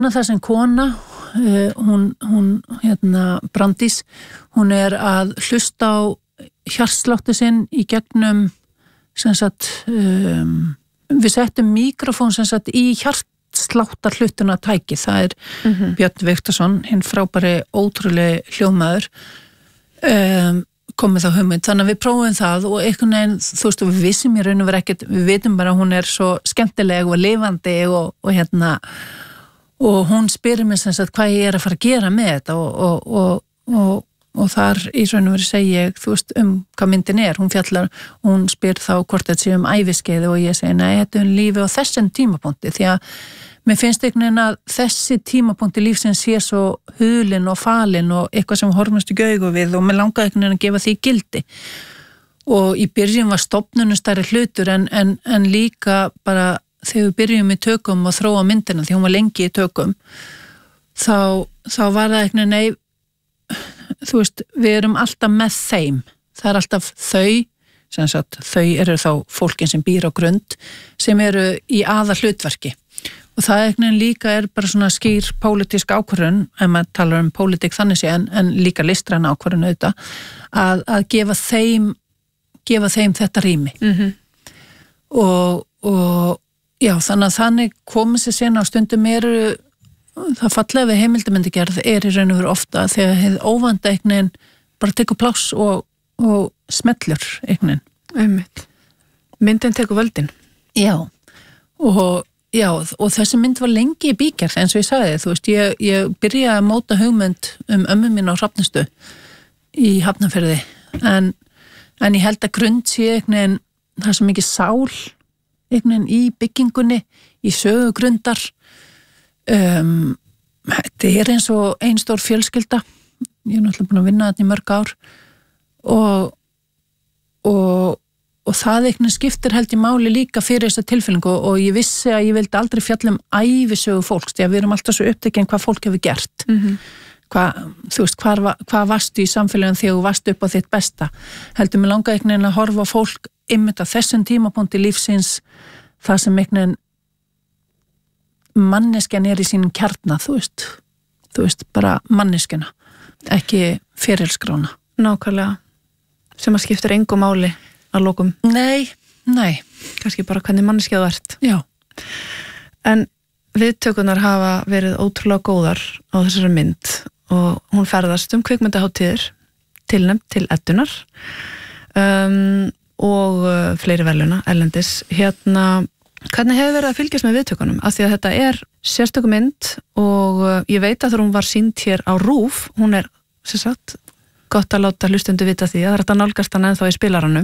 Það sem kona, hún Brandís, hún að hlusta á hjartsláttu sinn í gegnum sem sagt, við settum mikrofón sem sagt í hjartsláttar hlutuna tæki, það Björn Viktorsson, hinn frábæri ótrúlega hljóðmaður, komið þá hugmynd, þannig að við prófum það og einhvern veginn, þú veist, við vissum í raun og veru ekkert, við vitum bara að hún svo skemmtileg og lifandi og hún spyrir mér sem sagt hvað ég að fara að gera með þetta og þar í raun og veru segi ég, þú veist, hvað myndin hún fjallar, hún spyr þá hvort þetta sé æviskeiði og ég segi, nei, þetta lífi á þessum tímapunkti, því að mér finnst einhvern veginn að þessi tímapunkti lífsins sé svo hulinn og falinn og eitthvað sem horfumst í augu við og mér langaði einhvern veginn að gefa því gildi og í byrjun var stofnunum stærri hlutur en líka bara þegar við byrjum í tökum og þróa myndina því hún var lengi í tökum þá var það einhvern veginn þú veist, við erum alltaf með þeim, það alltaf þau sem sagt, þau eru þá fólkin sem býr á grund sem eru í aðal hlutverki og það einhvern veginn líka bara svona skýr pólitísk ákvörðun, ef maður talar pólitík þannig sé en líka listræn ákvörðun auðvitað, að gefa þeim þetta rými og já, þannig komið sér sena á stundum það fallega við heimildamyndagerð í raun og veru ofta þegar hefði óvanda einhvern bara tekur pláss og smellur einhvern veginn. Myndin tekur völdin. Já, og þessi mynd var lengi í bígerð eins og ég sagði, þú veist, ég byrjaði að móta hugmynd ömmu mín á Hrafnistu í Hafnarfirði en ég held að grund sé einhvern veginn, það er svo mikið sál einhvern veginn í byggingunni, í sögugrundar. Þetta eins og ein stór fjölskylda, ég náttúrulega búin að vinna þetta í mörg ár og það einhvern skiptir held í máli líka fyrir þessa tilfinningu og ég vissi að ég vildi aldrei fjalla ævisögu fólks, því að við erum alltaf svo upptekin hvað fólk hefur gert þú veist, hvað varstu í samfélagin þegar þú varstu upp á þitt besta heldur mig langa einhvern veginn að horfa á fólk einmitt á þessum tímapunkti lífsins það sem einhvern veginn manneskjan í sínum kjarna, þú veist, bara manneskjana, ekki ferilskrána. Nákvæmlega, sem að skiptir engu máli að lokum. Nei. Kannski bara hvernig manneskja þú ert. Já. En viðtökurnar hafa verið ótrúlega góðar á þessari mynd og hún ferðast kvikmyndaháttíðir tilnefnd til Eddunar og fleiri verðlauna erlendis. Hvernig hefur verið að fylgjast með viðtökunum? Af því að þetta sérstöku mynd og ég veit að þegar hún var sýnd hér á RÚV, hún sem sagt, gott að láta hlustundu vita því að það þetta nálgast hann ennþá í spilaranum,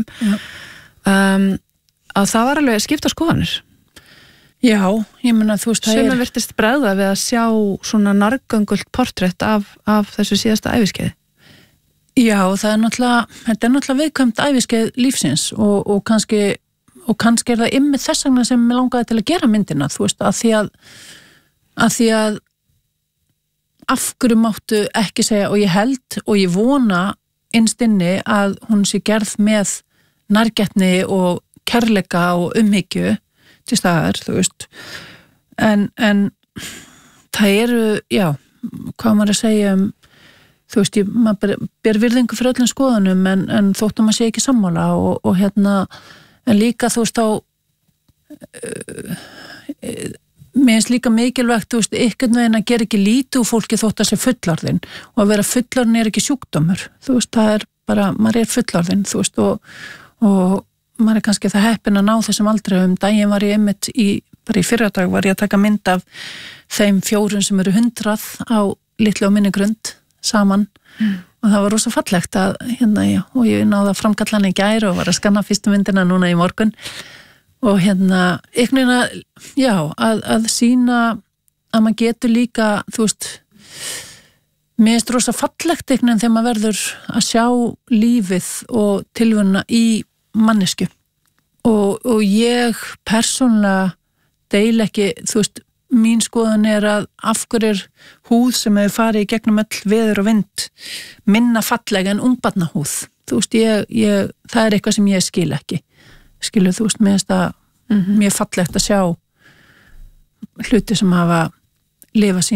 að það var alveg skipta skoðanir. Já, ég meina þú veist sem virtist bregða við að sjá svona nargöngult portrétt af þessu síðasta æviskeiði. Já, þetta náttúrulega viðkvæmt æviskeið lífsins og kannski það ymmið þess vegna sem ég langaði til að gera myndina, þú veist, að því að af hverju máttu ekki segja og ég held og ég vona innst inni að hún sé gerð með nærgætni og kærleika og umhyggju til staðar, þú veist en það já, hvað maður að segja þú veist, maður ber virðingu fyrir öllum skoðunum en þóttum að sé ekki sammála og en líka þú veist mér finnst líka mikilvægt þú veist, einhvern veginn að gera ekki lítið úr fólki þótt að sé fullorðin og að vera fullorðin ekki sjúkdómur, þú veist, það bara, maður fullorðin, þú veist og maður kannski það heppin að ná þessum aldrei daginn var ég einmitt bara í fyrradag var ég að taka mynd af þeim 4 sem eru 100 á litlu og minni grund saman og það var rosa fallegt að og ég náði að framkalla hann í gær og var að skanna fyrstu myndina núna í morgun og einhvern veginn já, að sýna að maður getur líka, þú veist mér finnst rosa fallegt einhvern veginn þegar maður verður að sjá lífið og tilvunna í mannesku og ég persónulega deil ekki, þú veist mín skoðun að af hverju húð sem hefur farið í gegnum öll veður og vind minna fallega en ungbarnahúð þú veist, það eitthvað sem ég skil ekki skilu, þú veist, mér finnst það mjög fallegt að sjá hluti sem hafa lifa sín